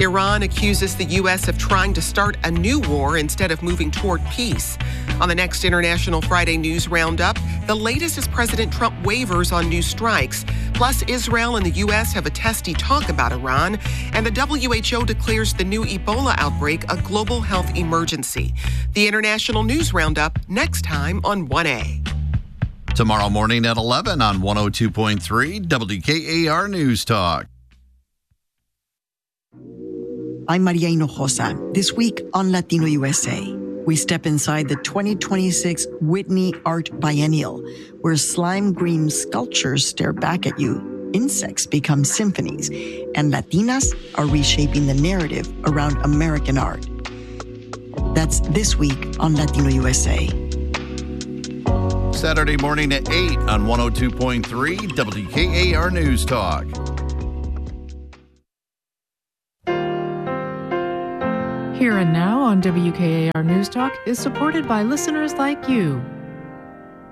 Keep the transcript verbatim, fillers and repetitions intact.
Iran accuses the U S of trying to start a new war instead of moving toward peace. On the next International Friday News Roundup, the latest is President Trump waivers on new strikes. Plus, Israel and the U S have a testy talk about Iran, and the W H O declares the new Ebola outbreak a global health emergency. The International News Roundup next time on one A. Tomorrow morning at eleven on one oh two point three W K A R News Talk. I'm Maria Hinojosa. This week on Latino U S A, we step inside the twenty twenty-six Whitney Art Biennial, where slime green sculptures stare back at you, insects become symphonies, and Latinas are reshaping the narrative around American art. That's this week on Latino U S A. Saturday morning at eight on one oh two point three W K A R News Talk. Here and Now on W K A R News Talk is supported by listeners like you.